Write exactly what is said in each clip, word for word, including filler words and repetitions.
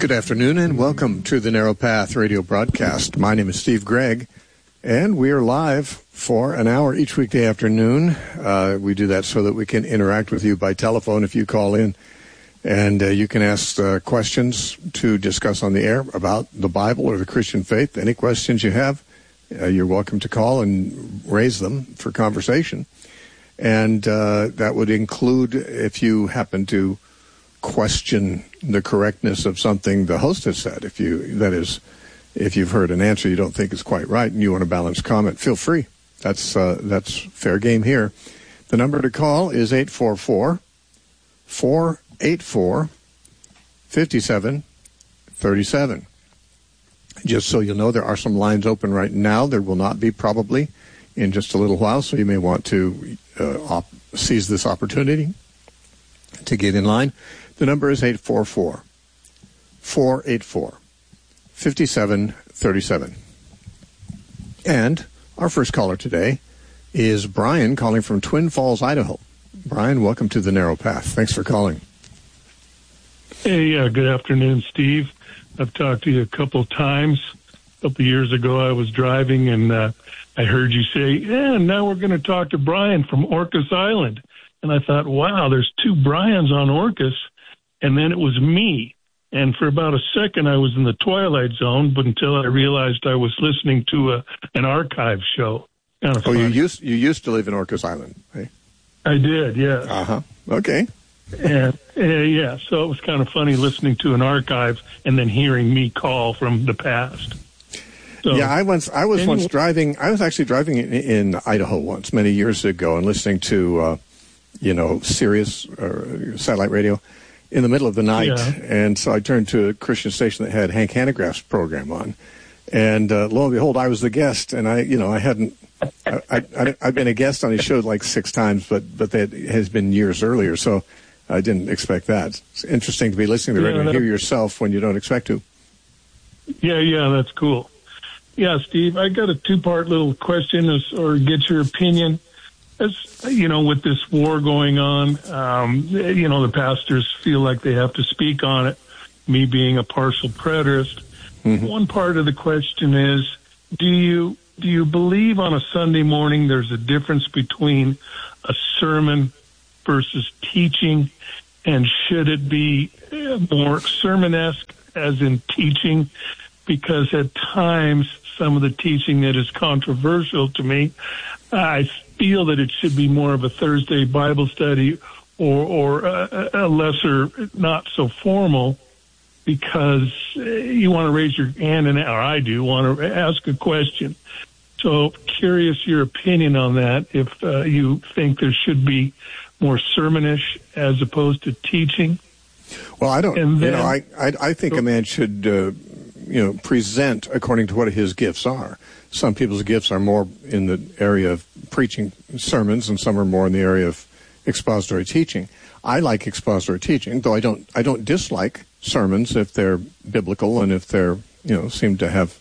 Good afternoon and welcome to the Narrow Path radio broadcast. My name is Steve Gregg, and we are live for an hour each weekday afternoon. Uh, we do that so that we can interact with you by telephone if you call in, and uh, you can ask uh, questions to discuss on the air about the Bible or the Christian faith. Any questions you have, uh, you're welcome to call and raise them for conversation. And uh, that would include if you happen to question the correctness of something the host has said. If you, that is, if you've heard an answer you don't think is quite right and you want a balanced comment, feel free. That's uh, that's fair game here. The number to call is eight four four, four eight four, five seven three seven. Just so you'll know, there are some lines open right now. There will not be probably in just a little while, so you may want to uh, op- seize this opportunity to get in line. The number is eight four four, four eight four, five seven three seven. And our first caller today is Brian, calling from Twin Falls, Idaho. Brian, welcome to the Narrow Path. Thanks for calling. Hey, uh, good afternoon, Steve. I've talked to you a couple times. A couple years ago, I was driving, and uh, I heard you say, yeah, now we're going to talk to Brian from Orcas Island. And I thought, wow, there's two Brians on Orcas. And then it was me. And for about a second, I was in the Twilight Zone, but until I realized I was listening to a, an archive show. Kind of oh, funny. you used you used to live in Orcas Island, eh? I did, yeah. Uh-huh. Okay. And, uh, yeah, so it was kind of funny listening to an archive and then hearing me call from the past. So, yeah, I once I was anyway. once driving. I was actually driving in, in Idaho once, many years ago, and listening to, uh, you know, Sirius uh, satellite radio in the middle of the night. Yeah. And so I turned to a Christian station that had Hank Hanegraaff's program on, and uh, lo and behold, I was the guest. And I, you know, I hadn't. I, I, I've been a guest on his show like six times, but but that has been years earlier, so I didn't expect that. It's interesting to be listening to the yeah, radio and hear yourself when you don't expect to. Yeah, yeah, that's cool. Yeah, Steve, I got a two-part little question, or get your opinion. As you know, with this war going on, um, you know, the pastors feel like they have to speak on it. Me being a partial preterist, mm-hmm. One part of the question is: Do you do you believe on a Sunday morning there's a difference between a sermon versus teaching, and should it be more sermon-esque, as in teaching? Because at times, some of the teaching that is controversial to me, I feel that it should be more of a Thursday Bible study or, or a, a lesser, not so formal, because you want to raise your hand, and or I do, want to ask a question. So curious your opinion on that, if uh, you think there should be more sermonish as opposed to teaching. Well, I don't, And then, you know, I, I, I think a man should, uh, you know, present according to what his gifts are. Some people's gifts are more in the area of preaching sermons, and some are more in the area of expository teaching. I like expository teaching, though I don't I don't dislike sermons if they're biblical and if they're, you know, seem to have,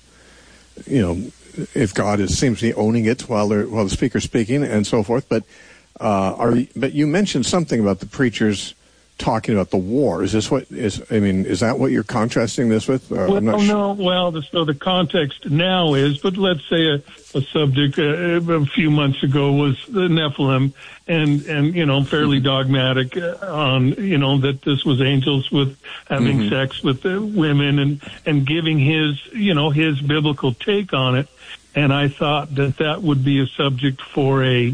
you know, if God is seems to be owning it while they're while the speaker's speaking and so forth. But uh, are but you mentioned something about the preachers talking about the war. Is this what is? I mean, is that what you're contrasting this with? Uh, well, I'm not no. sure. Well, the, so the context now is, but let's say a, a subject uh, a few months ago was the Nephilim, and and you know, fairly dogmatic on you know that this was angels with having mm-hmm. sex with uh, women, and and giving his you know his biblical take on it. And I thought that that would be a subject for a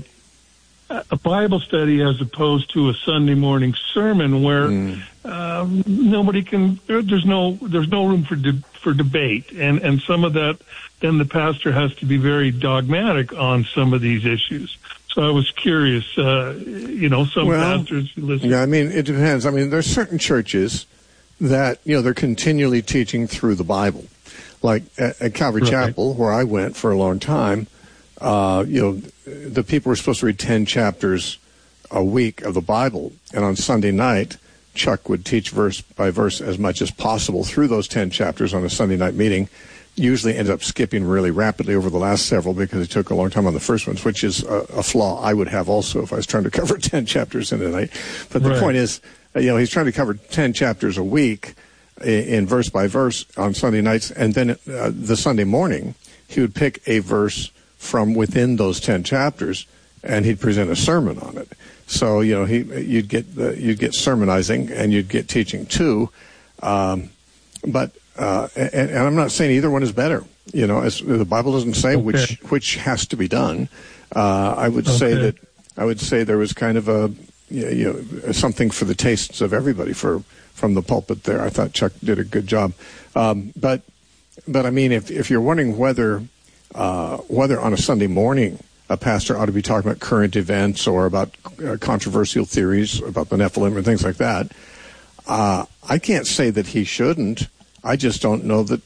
a Bible study as opposed to a Sunday morning sermon where mm. um, nobody can. There's no there's no room for de- for debate, and and some of that. Then the pastor has to be very dogmatic on some of these issues. So I was curious. Uh, you know, some well, pastors listen. Yeah, I mean, it depends. I mean, there's certain churches that you know they're continually teaching through the Bible, like at, at Calvary right. Chapel, where I went for a long time. Uh, you know, the people were supposed to read ten chapters a week of the Bible, and on Sunday night, Chuck would teach verse by verse as much as possible through those ten chapters on a Sunday night meeting. Usually ended up skipping really rapidly over the last several because it took a long time on the first ones, which is a, a flaw I would have also if I was trying to cover ten chapters in a night. But the right. point is, you know, he's trying to cover ten chapters a week. in verse by verse on Sunday nights, and then uh, the Sunday morning he would pick a verse from within those ten chapters, and he'd present a sermon on it. So you know, he you'd get uh, you'd get sermonizing and you'd get teaching too, um, but uh, and, and I'm not saying either one is better. You know, as the Bible doesn't say okay. which which has to be done. Uh, I would okay. say that I would say there was kind of a you know something for the tastes of everybody for from the pulpit there. I thought Chuck did a good job, um, but but I mean, if if you're wondering whether uh, whether on a Sunday morning a pastor ought to be talking about current events or about uh, controversial theories about the Nephilim and things like that, uh, I can't say that he shouldn't. I just don't know that.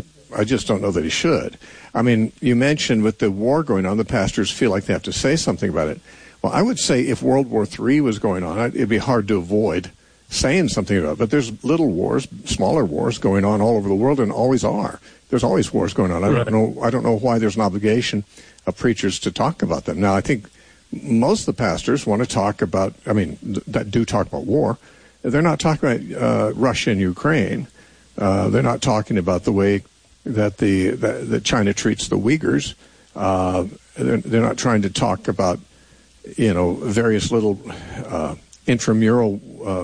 I just don't know that he should. I mean, you mentioned with the war going on, the pastors feel like they have to say something about it. Well, I would say if World War Three was going on, it'd be hard to avoid saying something about it. But there's little wars, smaller wars going on all over the world, and always are. There's always wars going on. I don't know. I don't know why there's an obligation of preachers to talk about them. Now, I think most of the pastors want to talk about. I mean, th- that do talk about war. They're not talking about uh, Russia and Ukraine. Uh, they're not talking about the way that the that, that China treats the Uyghurs. Uh, they're, they're not trying to talk about, you know, various little uh, intramural uh,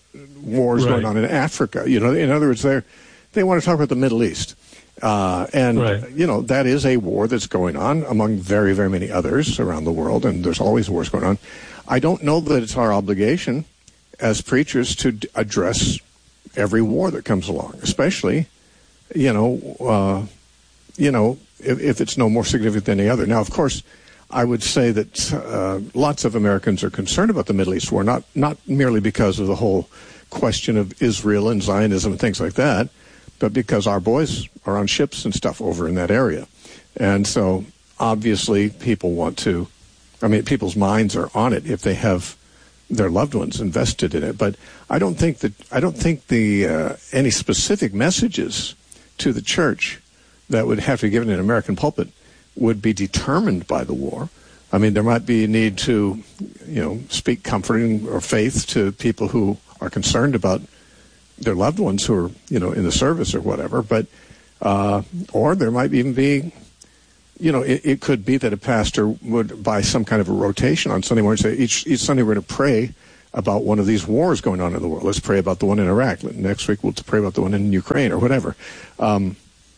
wars right. going on in Africa. You know, in other words, they they want to talk about the Middle East, uh, and right. you know that is a war that's going on among very very many others around the world, and there's always wars going on. I don't know that it's our obligation as preachers to d- address every war that comes along, especially. You know, uh, you know, if, if it's no more significant than any other. Now, of course, I would say that uh, lots of Americans are concerned about the Middle East war, not not merely because of the whole question of Israel and Zionism and things like that, but because our boys are on ships and stuff over in that area. And so, obviously, people want to, I mean, people's minds are on it if they have their loved ones invested in it. But I don't think that, I don't think the, uh, any specific messages to the church that would have to be given in an American pulpit would be determined by the war. I mean, there might be a need to, you know, speak comforting or faith to people who are concerned about their loved ones who are, you know, in the service or whatever. But, uh, or there might even be, you know, it, it could be that a pastor would, by some kind of a rotation on Sunday morning, say each, each Sunday we're going to pray about one of these wars going on in the world. Let's pray about the one in Iraq. Next week we'll pray about the one in Ukraine or whatever. Um,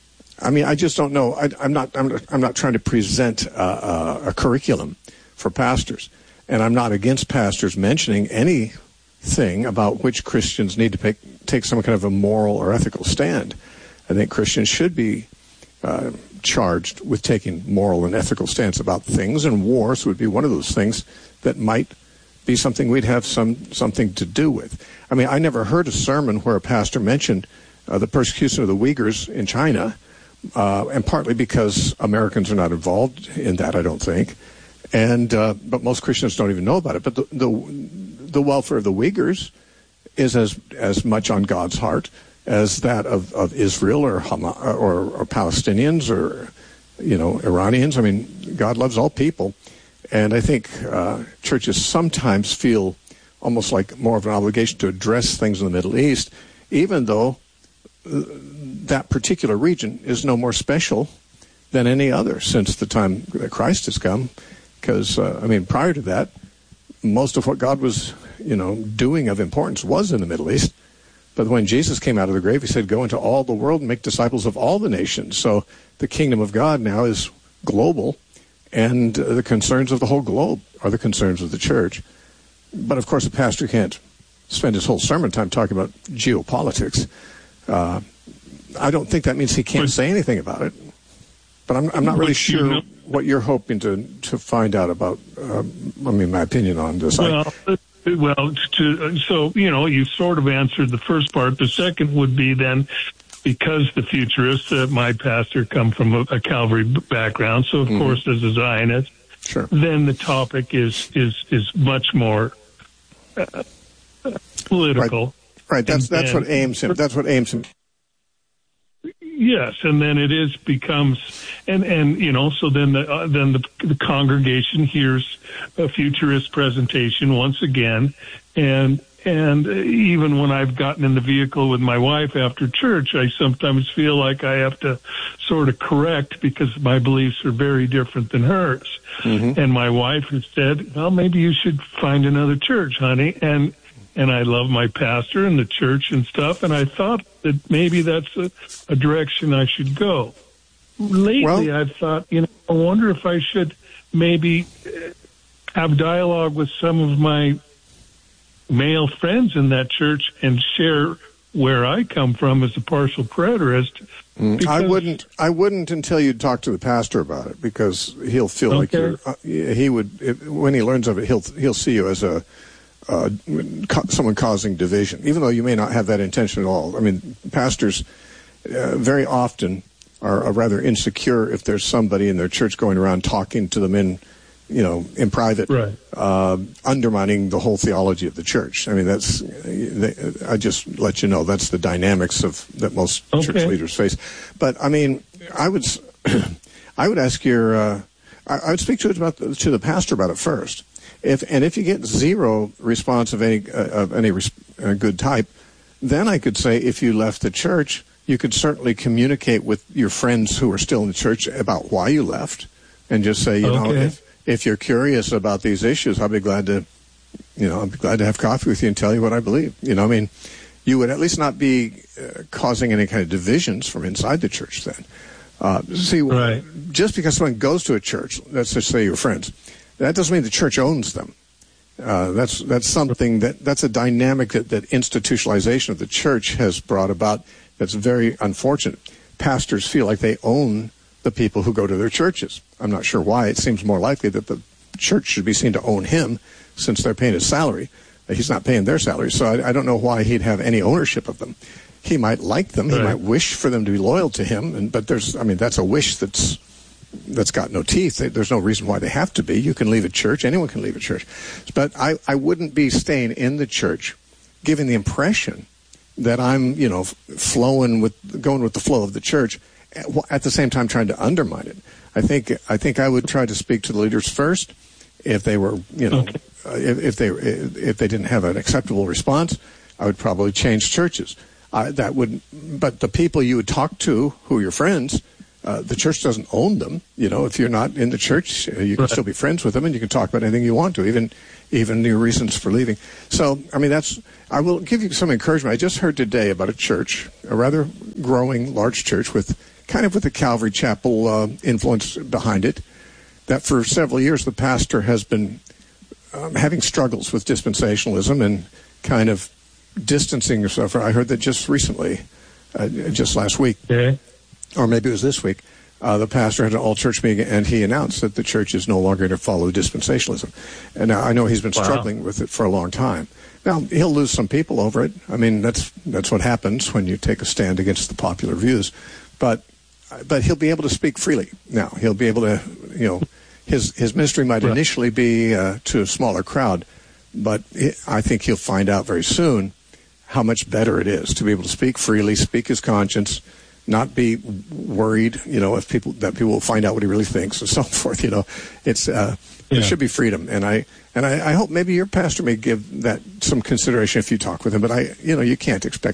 I mean, I just don't know. I, I'm not. I'm, I'm not trying to present uh, a curriculum for pastors, and I'm not against pastors mentioning anything about which Christians need to pick, take some kind of a moral or ethical stand. I think Christians should be uh, charged with taking moral and ethical stance about things, and wars would be one of those things that might be something we'd have some something to do with. I mean, I never heard a sermon where a pastor mentioned uh, the persecution of the Uyghurs in China, uh, and partly because Americans are not involved in that, I don't think. And uh, but most Christians don't even know about it. But the, the the welfare of the Uyghurs is as as much on God's heart as that of, of Israel or, Hamas, or or Palestinians or you know Iranians. I mean, God loves all people. And I think uh, churches sometimes feel almost like more of an obligation to address things in the Middle East, even though uh, that particular region is no more special than any other since the time that Christ has come. Because, uh, I mean, prior to that, most of what God was, you know, doing of importance was in the Middle East. But when Jesus came out of the grave, he said, go into all the world and make disciples of all the nations. So the kingdom of God now is global. And uh, the concerns of the whole globe are the concerns of the church. But, of course, a pastor can't spend his whole sermon time talking about geopolitics. Uh, I don't think that means he can't say anything about it. But I'm, I'm not really sure you know, what you're hoping to, to find out about, uh, I mean, my opinion on this. Well, I, well to, so, you know, you sort of answered the first part. The second would be then, because the futurists, uh, my pastor, come from a, a Calvary background, so of mm-hmm. course as a Zionist, sure. then the topic is is is much more uh, political. Right, right. That's and, that's and, what aims him. That's what aims him. Yes, and then it is becomes, and and you know, so then the uh, then the, the congregation hears a futurist presentation once again, and and even when I've gotten in the vehicle with my wife after church, I sometimes feel like I have to sort of correct because my beliefs are very different than hers. Mm-hmm. And my wife has said, well, maybe you should find another church, honey. And and I love my pastor and the church and stuff, and I thought that maybe that's a, a direction I should go. Lately, well, I've thought, you know, I wonder if I should maybe have dialogue with some of my male friends in that church and share where I come from as a partial preterist. Mm, I wouldn't. I wouldn't until you talk to the pastor about it, because he'll feel okay. like you're. Uh, he would if, when he learns of it. He'll he'll see you as a uh, co- someone causing division, even though you may not have that intention at all. I mean, pastors uh, very often are, are rather insecure if there's somebody in their church going around talking to them in, you know, in private, right. uh, undermining the whole theology of the church. I mean, that's, they, I just let you know, that's the dynamics of that most okay. church leaders face. But I mean, I would, I would ask your, uh, I, I would speak to it about the, to the pastor about it first. If and if you get zero response of any uh, of any res- uh, good type, then I could say if you left the church, you could certainly communicate with your friends who are still in the church about why you left, and just say, you okay. know, if if you're curious about these issues, I'll be glad to, you know, I'll be glad to have coffee with you and tell you what I believe. You know, I mean, you would at least not be uh, causing any kind of divisions from inside the church then. Uh, see, right. just because someone goes to a church, let's just say your friends, that doesn't mean the church owns them. Uh, that's that's something that that's a dynamic that, that institutionalization of the church has brought about. That's very unfortunate. Pastors feel like they own the people who go to their churches. I'm not sure why. It seems more likely that the church should be seen to own him, since they're paying his salary. He's not paying their salary, so I, I don't know why he'd have any ownership of them. He might like them. He right. might wish for them to be loyal to him, and but there's, I mean, that's a wish that's that's got no teeth. There's no reason why they have to be. You can leave a church. Anyone can leave a church. But I, I wouldn't be staying in the church giving the impression that I'm, you know, flowing with, going with the flow of the church, at the same time trying to undermine it. I think I think I would try to speak to the leaders first. If they were, you know, okay. uh, if, if they if they didn't have an acceptable response, I would probably change churches. Uh, that would, but the people you would talk to, who are your friends, uh, the church doesn't own them. You know, if you're not in the church, uh, you can right. still be friends with them, and you can talk about anything you want to, even even your reasons for leaving. So, I mean, that's. I will give you some encouragement. I just heard today about a church, a rather growing, large church with kind of with the Calvary Chapel uh, influence behind it, that for several years the pastor has been um, having struggles with dispensationalism and kind of distancing himself. I heard that just recently, uh, just last week, okay. or maybe it was this week, uh, the pastor had an all-church meeting, and he announced that the church is no longer going to follow dispensationalism. And now I know he's been wow. struggling with it for a long time. Now, he'll lose some people over it. I mean, that's that's what happens when you take a stand against the popular views. But but he'll be able to speak freely now. He'll be able to, you know, his his ministry might right. initially be uh, to a smaller crowd, but it, I think he'll find out very soon how much better it is to be able to speak freely, speak his conscience, not be worried, you know, if people that people will find out what he really thinks and so forth. You know, it's uh, yeah. there should be freedom, and I and I, I hope maybe your pastor may give that some consideration if you talk with him. But I, you know, you can't expect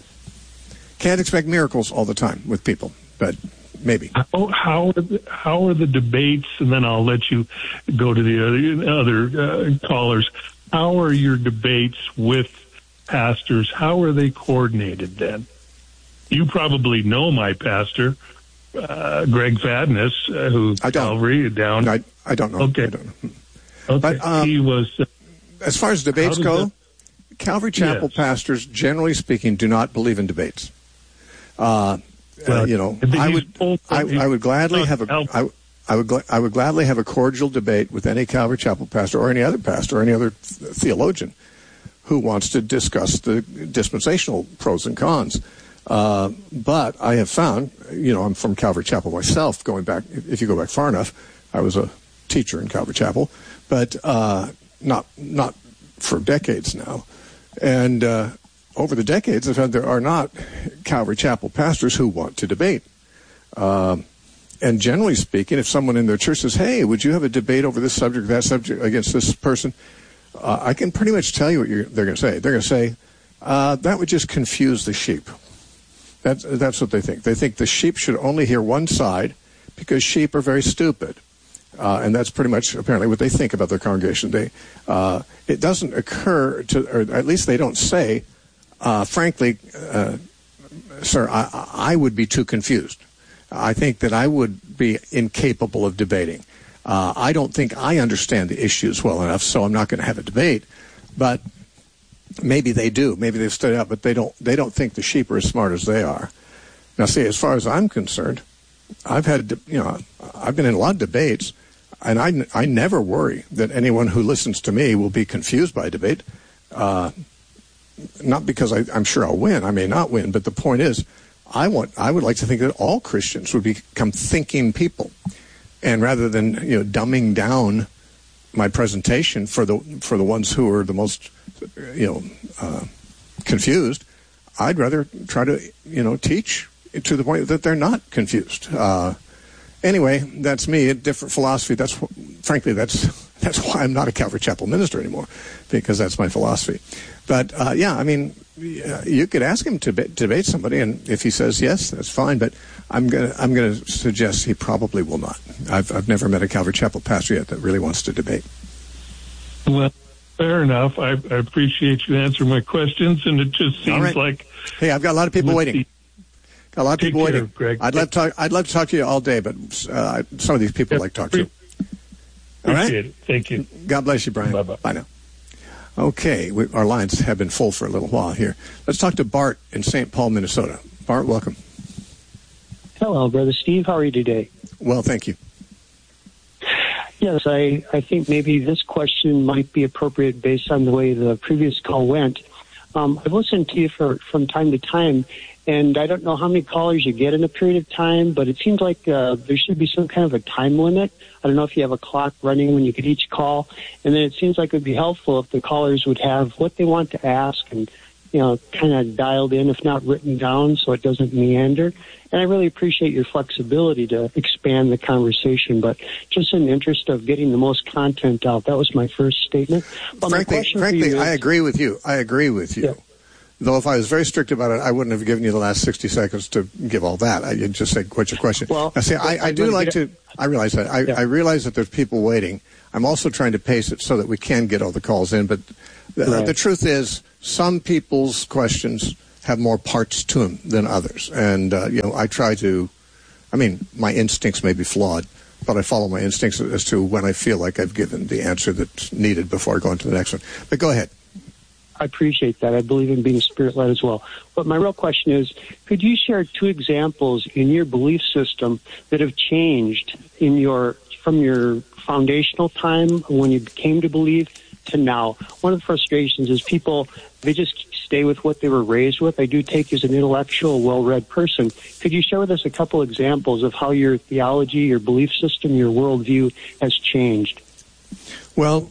can't expect miracles all the time with people, but. Maybe. How, how, are the, how are the debates, and then I'll let you go to the other, other uh, callers. How are your debates with pastors? How are they coordinated then? You probably know my pastor, uh, Greg Fadness, uh, who I don't. Calvary down. I, I don't know. Okay. I don't know. Okay. But, um, he was. Uh, as far as debates go, that, Calvary Chapel yes. pastors, generally speaking, do not believe in debates. Uh, Uh, you know, I would, I, I would gladly have a, I, I would, gl- I would gladly have a cordial debate with any Calvary Chapel pastor or any other pastor or any other th- theologian who wants to discuss the dispensational pros and cons. Uh, but I have found, you know, I'm from Calvary Chapel myself. Going back, if you go back far enough, I was a teacher in Calvary Chapel, but uh, not not for decades now, and. Uh, Over the decades, I've found there are not Calvary Chapel pastors who want to debate. Um, and generally speaking, if someone in their church says, hey, would you have a debate over this subject, that subject, against this person? uh, I can pretty much tell you what you're, they're going to say. They're going to say, uh, that would just confuse the sheep. That's, that's what they think. They think the sheep should only hear one side because sheep are very stupid. Uh, and that's pretty much apparently what they think about their congregation. They, uh, it doesn't occur to, or at least they don't say, uh, frankly, uh, sir, I, I would be too confused. I think that I would be incapable of debating. Uh, I don't think I understand the issues well enough, so I'm not going to have a debate. But maybe they do. Maybe they've studied out, but they don't. They don't think the sheep are as smart as they are. Now, see, as far as I'm concerned, I've had, you know, I've been in a lot of debates, and I, I never worry that anyone who listens to me will be confused by a debate. Uh, not because I, I'm sure I'll win. I may not win, but the point is, I want. I would like to think that all Christians would become thinking people, and rather than you know dumbing down my presentation for the for the ones who are the most you know uh, confused, I'd rather try to you know teach to the point that they're not confused. Uh, anyway, that's me. A different philosophy. That's frankly that's that's why I'm not a Calvary Chapel minister anymore, because that's my philosophy. But uh, yeah, I mean. You could ask him to debate somebody, and if he says yes, that's fine. But I'm gonna I'm gonna suggest he probably will not. I've I've never met a Calvary Chapel pastor yet that really wants to debate. Well, fair enough. I, I appreciate you answering my questions, and it just seems right. like hey, I've got a lot of people waiting. Got a lot of Take people care, waiting. Greg. I'd love to talk, I'd love to talk to you all day, but uh, some of these people yeah, like to talk to. All right. Appreciate it. Thank you. God bless you, Brian. Bye-bye. Bye now. Okay, we, our lines have been full for a little while here. Let's talk to Bart in Saint Paul, Minnesota. Bart, welcome. Hello, Brother Steve. How are you today? Well, thank you. Yes, I, I think maybe this question might be appropriate based on the way the previous call went. Um, I've listened to you for, from time to time, and I don't know how many callers you get in a period of time, but it seems like uh, there should be some kind of a time limit. I don't know if you have a clock running when you get each call, and then it seems like it would be helpful if the callers would have what they want to ask and, you know, kind of dialed in, if not written down, so it doesn't meander. And I really appreciate your flexibility to expand the conversation, but just in the interest of getting the most content out, that was my first statement. But frankly, frankly, is, I agree with you. I agree with you. Yeah. Though if I was very strict about it, I wouldn't have given you the last sixty seconds to give all that. I'd just say, what's your question? Well, now, see, I, I do like to, I realize that. I, yeah. I realize that there's people waiting. I'm also trying to pace it so that we can get all the calls in. But the, right. the truth is, some people's questions have more parts to them than others. And, uh, you know, I try to, I mean, my instincts may be flawed, but I follow my instincts as to when I feel like I've given the answer that's needed before I go on to the next one. But go ahead. I appreciate that. I believe in being spirit-led as well. But my real question is, could you share two examples in your belief system that have changed in your from your foundational time when you came to believe to now? One of the frustrations is people, they just stay with what they were raised with. I do take you as an intellectual, well-read person. Could you share with us a couple examples of how your theology, your belief system, your worldview has changed? Well,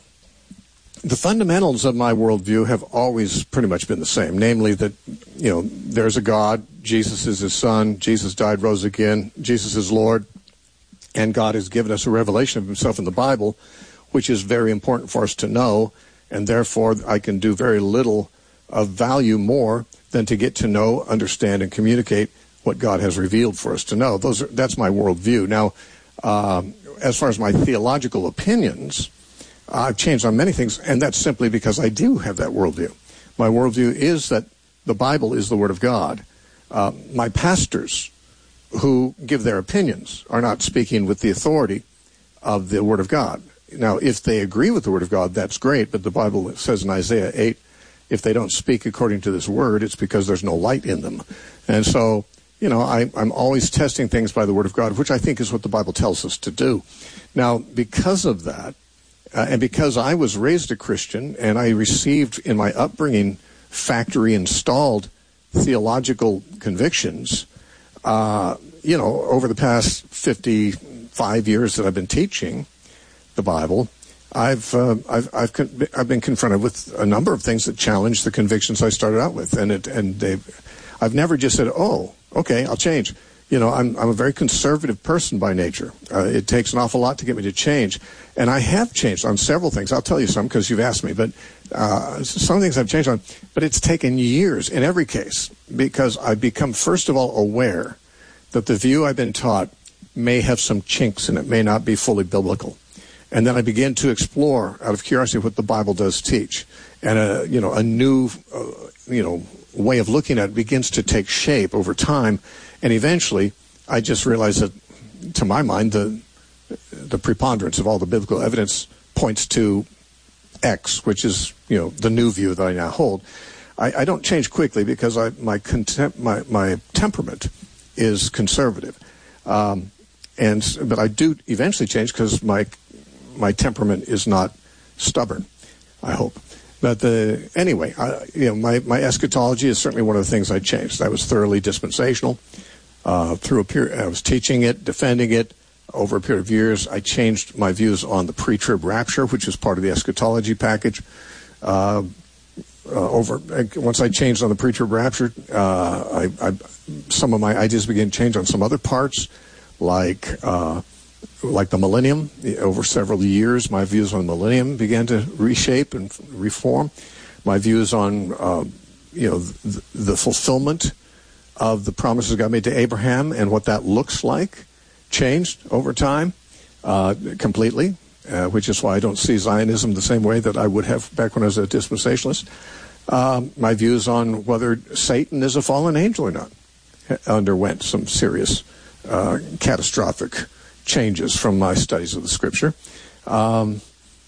the fundamentals of my worldview have always pretty much been the same, namely that, you know, there's a God, Jesus is his son, Jesus died, rose again, Jesus is Lord, and God has given us a revelation of himself in the Bible, which is very important for us to know, and therefore I can do very little of value more than to get to know, understand, and communicate what God has revealed for us to know. Those are, that's my worldview. Now, uh, as far as my theological opinions, I've changed on many things, and that's simply because I do have that worldview. My worldview is that the Bible is the Word of God. Uh, my pastors who give their opinions are not speaking with the authority of the Word of God. Now, if they agree with the Word of God, that's great, but the Bible says in Isaiah eight, if they don't speak according to this Word, it's because there's no light in them. And so, you know, I, I'm always testing things by the Word of God, which I think is what the Bible tells us to do. Now, because of that, Uh, and because I was raised a Christian and I received in my upbringing factory-installed theological convictions, uh, you know, over the past fifty-five years that I've been teaching the Bible, I've uh, I've I've, con- I've been confronted with a number of things that challenge the convictions I started out with, and it and they, I've never just said, "Oh, okay, I'll change." you know, I'm I'm a very conservative person by nature. Uh, it takes an awful lot to get me to change, and I have changed on several things. I'll tell you some because you've asked me, but uh, some things I've changed on. But it's taken years in every case because I've become, first of all, aware that the view I've been taught may have some chinks in it, may not be fully biblical. And then I begin to explore, out of curiosity, what the Bible does teach. And, a, you know, a new, uh, you know, way of looking at it begins to take shape over time. And eventually, I just realize that, to my mind, the the preponderance of all the biblical evidence points to X, which is, you know, the new view that I now hold. I, I don't change quickly because I, my, contem- my, my temperament is conservative. Um, and but I do eventually change because my my temperament is not stubborn, I hope. But the anyway, I, you know, my, my eschatology is certainly one of the things I changed. I was thoroughly dispensational uh, through a period. I was teaching it, defending it over a period of years. I changed my views on the pre-trib rapture, which is part of the eschatology package. Uh, uh, over once I changed on the pre-trib rapture, uh, I, I, some of my ideas began to change on some other parts, like. Uh, Like the millennium, over several years, my views on the millennium began to reshape and reform. My views on, uh, you know, the, the fulfillment of the promises God made to Abraham and what that looks like changed over time uh, completely, uh, which is why I don't see Zionism the same way that I would have back when I was a dispensationalist. Um, my views on whether Satan is a fallen angel or not underwent some serious uh, catastrophic changes from my studies of the Scripture. Um,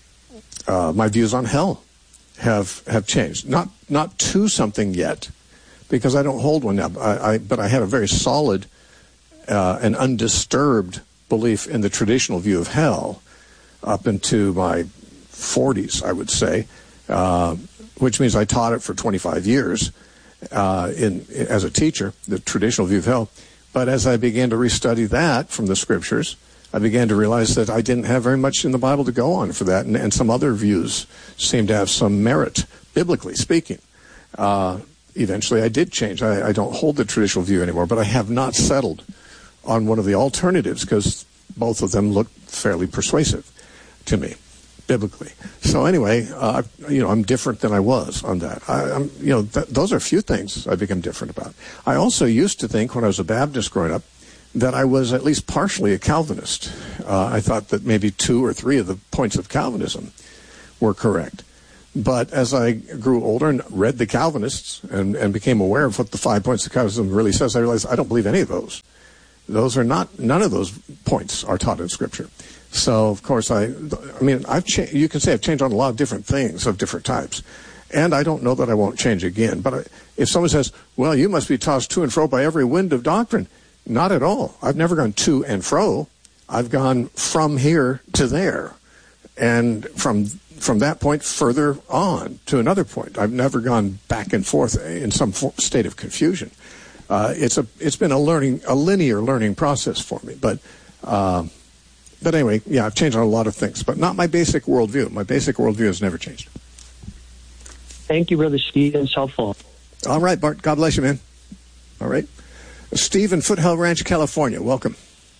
uh, my views on hell have have changed. Not not to something yet, because I don't hold one now. I, I, but I had a very solid uh, and undisturbed belief in the traditional view of hell up into my forties, I would say, uh, which means I taught it for twenty-five years uh, in as a teacher, the traditional view of hell. But as I began to restudy that from the Scriptures, I began to realize that I didn't have very much in the Bible to go on for that, and, and some other views seemed to have some merit, biblically speaking. Uh, eventually, I did change. I, I don't hold the traditional view anymore, but I have not settled on one of the alternatives because both of them look fairly persuasive to me, biblically. So anyway, uh, you know, I'm different than I was on that. I, I'm, you know, th- those are a few things I've become different about. I also used to think when I was a Baptist growing up that I was at least partially a Calvinist. Uh, I thought that maybe two or three of the points of Calvinism were correct. But as I grew older and read the Calvinists and, and became aware of what the five points of Calvinism really says, I realized I don't believe any of those. Those are not, none of those points are taught in Scripture. So, of course, I, I mean, I've cha- you can say I've changed on a lot of different things of different types. And I don't know that I won't change again. But I, if someone says, well, you must be tossed to and fro by every wind of doctrine, not at all. I've never gone to and fro. I've gone from here to there, and from from that point further on to another point. I've never gone back and forth in some for, state of confusion. Uh, it's a it's been a learning a linear learning process for me. But uh, but anyway, yeah, I've changed on a lot of things, but not my basic worldview. My basic worldview has never changed. Thank you, Brother Steve. It's helpful. All right, Bart. God bless you, man. All right. Steve in Foothill Ranch, California. Welcome.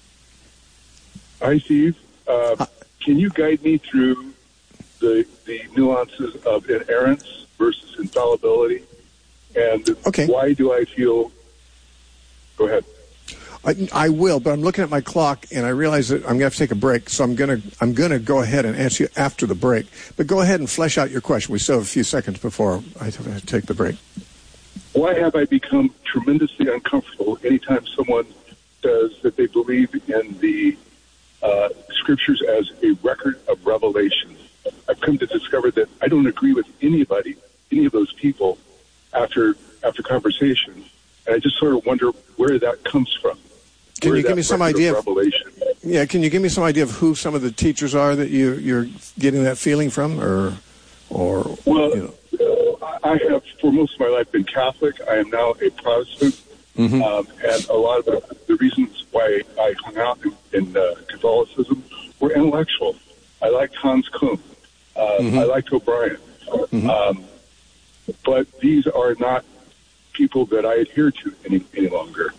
Hi, Steve. Uh, Hi. Can you guide me through the the nuances of inerrance versus infallibility? And okay. Why do I feel... Go ahead. I, I will, but I'm looking at my clock, and I realize that I'm going to have to take a break, so I'm going to I'm going to go ahead and answer you after the break. But go ahead and flesh out your question. We still have a few seconds before I have to take the break. Why have I become tremendously uncomfortable anytime someone says that they believe in the uh, Scriptures as a record of revelation? I've come to discover that I don't agree with anybody, any of those people, after after conversation, and I just sort of wonder where that comes from. Can you give me some idea of revelation? Yeah, can you give me some idea of who some of the teachers are that you you're getting that feeling from, or or well, you know? I have, for most of my life, been Catholic. I am now a Protestant. Mm-hmm. Um, and a lot of the, the reasons why I hung out in, in uh, Catholicism were intellectual. I liked Hans Kuhn. Uh, mm-hmm. I liked O'Brien. Mm-hmm. Um, but these are not people that I adhere to any, any longer.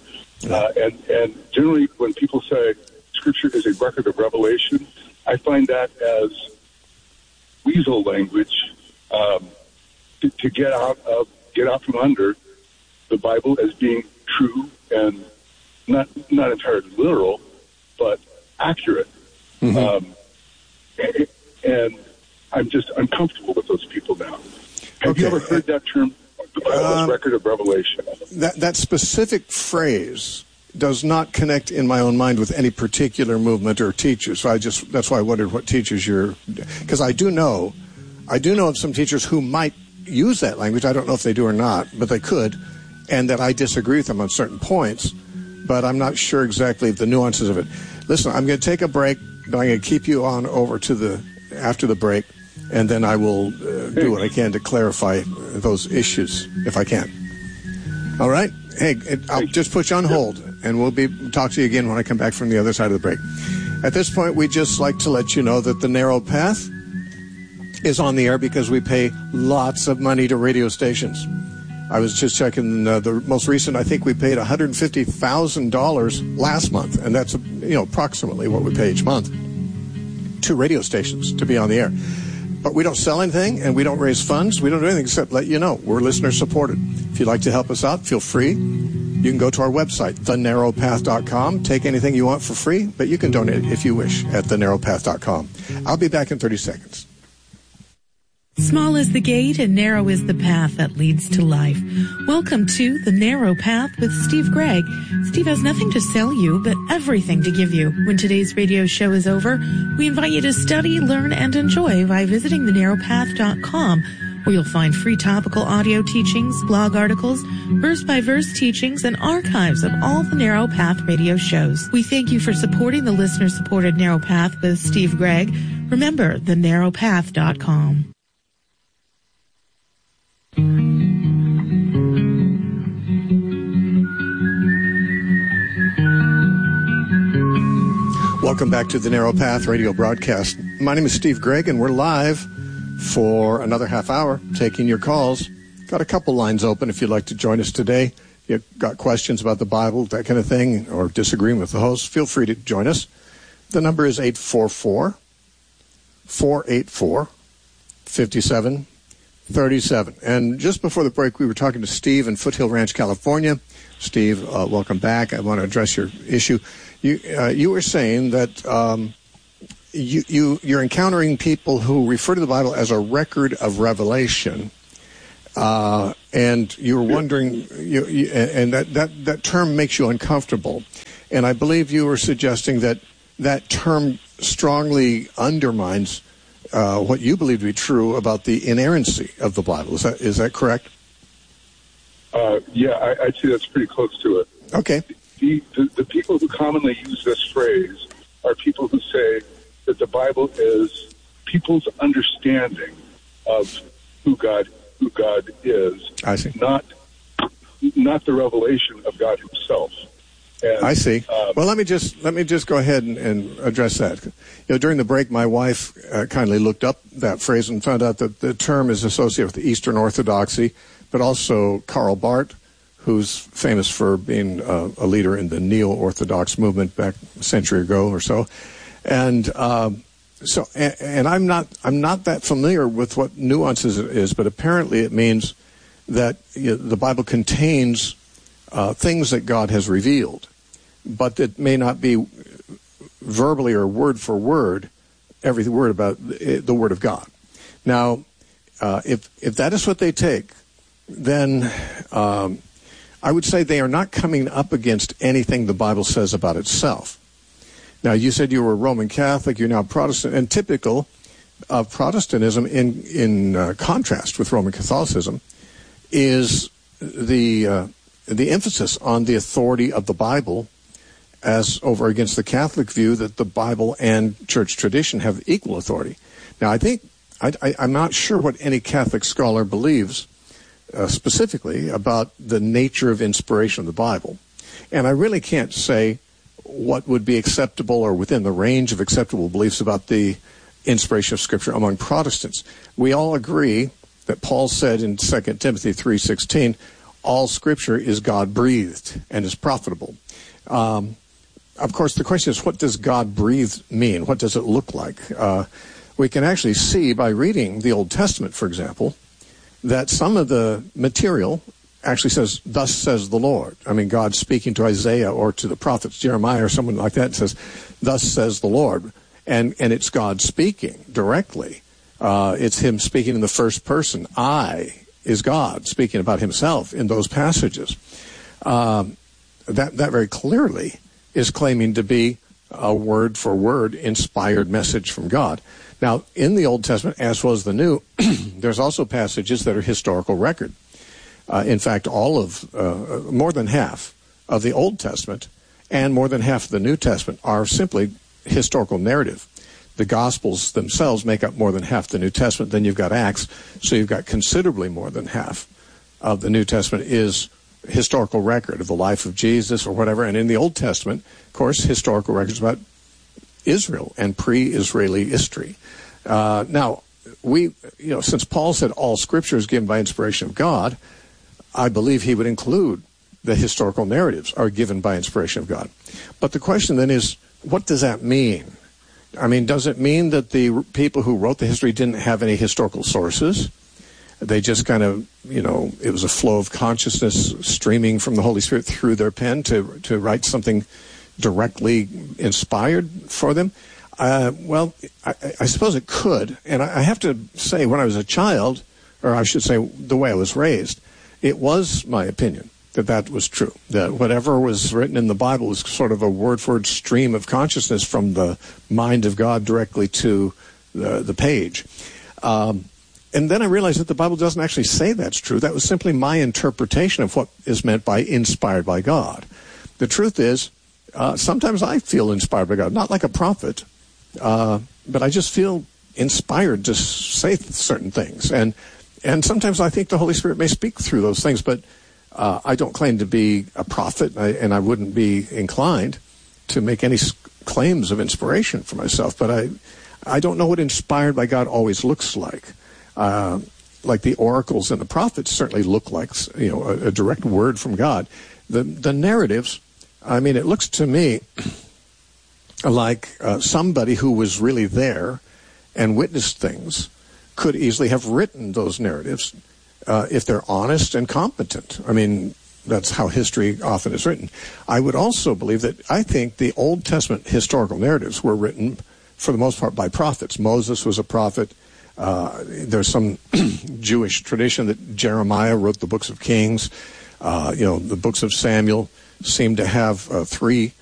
Uh, and, and generally, when people say Scripture is a record of revelation, I find that as weasel language um, to, to get out of get out from under the Bible as being true and not not entirely literal, but accurate. Mm-hmm. Um, and, and I'm just uncomfortable with those people now. Have okay. you ever heard that term, the Bible um, as record of revelation? That that specific phrase does not connect in my own mind with any particular movement or teacher. So I just that's why I wondered what teachers you're, because I do know, I do know of some teachers who might use that language. I don't know if they do or not, but they could, and that I disagree with them on certain points, but I'm not sure exactly the nuances of it. Listen, I'm going to take a break, but I'm going to keep you on over to the after the break, and then I will uh, do what I can to clarify those issues if I can. All right? Hey, it, I'll just put you on hold, and we'll be talk to you again when I come back from the other side of the break. At this point, we'd just like to let you know that The Narrow Path is on the air because we pay lots of money to radio stations. I was just checking uh, the most recent. I think we paid one hundred fifty thousand dollars last month, and that's you know approximately what we pay each month to radio stations to be on the air. But we don't sell anything, and we don't raise funds. We don't do anything except let you know we're listener supported. If you'd like to help us out, feel free. You can go to our website, the narrow path dot com. Take anything you want for free, but you can donate if you wish at the narrow path dot com. I'll be back in thirty seconds. Small is the gate and narrow is the path that leads to life. Welcome to The Narrow Path with Steve Gregg. Steve has nothing to sell you, but everything to give you. When today's radio show is over, we invite you to study, learn, and enjoy by visiting the narrow path dot com, where you'll find free topical audio teachings, blog articles, verse-by-verse teachings, and archives of all the Narrow Path radio shows. We thank you for supporting the listener-supported Narrow Path with Steve Gregg. Remember, the narrow path dot com. Welcome back to the Narrow Path radio broadcast. My name is Steve Gregg, and we're live for another half hour taking your calls. Got a couple lines open if you'd like to join us today. If you've got questions about the Bible, that kind of thing, or disagreeing with the host, feel free to join us. The number is eight four four, four eight four, five seven three seven. And just before the break, we were talking to Steve in Foothill Ranch, California. Steve, uh, welcome back. I want to address your issue. You uh, you were saying that um, you, you, you're encountering people who refer to the Bible as a record of revelation, uh, and you were wondering, you, you, and that, that, that term makes you uncomfortable. And I believe you were suggesting that that term strongly undermines uh, what you believe to be true about the inerrancy of the Bible. Is that is that correct? Uh, yeah, I, I'd say that's pretty close to it. Okay. The, the, the people who commonly use this phrase are people who say that the Bible is people's understanding of who God who God is. I see. Not not the revelation of God Himself. And, I see. Um, well, let me just let me just go ahead and, and address that. You know, during the break, my wife uh, kindly looked up that phrase and found out that the term is associated with Eastern Orthodoxy, but also Karl Barth, who's famous for being uh, a leader in the neo-Orthodox movement back a century ago or so, and um, so and, and I'm not I'm not that familiar with what nuances it is, but apparently it means that you know, the Bible contains uh, things that God has revealed, but that may not be verbally or word for word every word about the, the Word of God. Now, uh, if if that is what they take, then um, I would say they are not coming up against anything the Bible says about itself. Now, you said you were a Roman Catholic, you're now Protestant, and typical of Protestantism in, in uh, contrast with Roman Catholicism is the uh, the emphasis on the authority of the Bible as over against the Catholic view that the Bible and church tradition have equal authority. Now, I think, I, I, I'm not sure what any Catholic scholar believes Uh, specifically about the nature of inspiration of the Bible. And I really can't say what would be acceptable or within the range of acceptable beliefs about the inspiration of Scripture among Protestants. We all agree that Paul said in Second Timothy three sixteen, all Scripture is God-breathed and is profitable. Um, of course, the question is, what does God breathed mean? What does it look like? Uh, we can actually see by reading the Old Testament, for example, that some of the material actually says, thus says the Lord. I mean, God speaking to Isaiah or to the prophets, Jeremiah or someone like that, says, thus says the Lord. And, and it's God speaking directly. Uh, it's him speaking in the first person. I is God speaking about himself in those passages. Um, that, that very clearly is claiming to be a word for word inspired message from God. Now, in the Old Testament, as well as the New, there's also passages that are historical record. Uh, in fact, all of, uh, more than half of the Old Testament and more than half of the New Testament are simply historical narrative. The Gospels themselves make up more than half the New Testament. Then you've got Acts, so you've got considerably more than half of the New Testament is historical record of the life of Jesus or whatever. And in the Old Testament, of course, historical records about Israel and pre-Israeli history. Uh, now, we, you know, since Paul said all Scripture is given by inspiration of God, I believe he would include the historical narratives are given by inspiration of God. But the question then is, what does that mean? I mean, does it mean that the people who wrote the history didn't have any historical sources? They just kind of, you know, it was a flow of consciousness streaming from the Holy Spirit through their pen to, to write something directly inspired for them? Uh, well, I, I suppose it could. And I, I have to say, when I was a child, or I should say the way I was raised, it was my opinion that that was true, that whatever was written in the Bible was sort of a word-for-word stream of consciousness from the mind of God directly to the, the page. Um, and then I realized that the Bible doesn't actually say that's true. That was simply my interpretation of what is meant by inspired by God. The truth is, uh, sometimes I feel inspired by God, not like a prophet, uh, but I just feel inspired to say certain things. And and sometimes I think the Holy Spirit may speak through those things, but Uh, I don't claim to be a prophet, I, and I wouldn't be inclined to make any s- claims of inspiration for myself. But I, I don't know what inspired by God always looks like. Uh, like the oracles and the prophets certainly look like, you know, a, a direct word from God. The the narratives, I mean, it looks to me like uh, somebody who was really there and witnessed things could easily have written those narratives. Uh, if they're honest and competent. I mean, that's how history often is written. I would also believe that I think the Old Testament historical narratives were written, for the most part, by prophets. Moses was a prophet. Uh, there's some Jewish tradition that Jeremiah wrote the books of Kings. Uh, you know, the books of Samuel seem to have uh, three